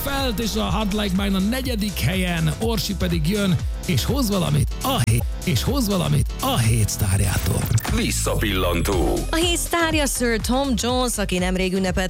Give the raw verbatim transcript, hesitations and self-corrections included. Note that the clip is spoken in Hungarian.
Felt és a Hot Like Mine a negyedik helyen, Orsi pedig jön, és hoz valamit a hét, és hoz valamit a hét sztárjától. Visszapillantó. A hét sztárja Sir Tom Jones, aki nemrég ünnepelt